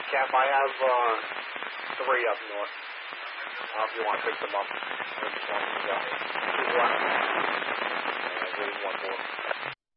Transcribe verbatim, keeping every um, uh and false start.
Cap, I have uh, three up north. Uh, if you want to pick them up. Or just want to go. Two left. And I believe one more.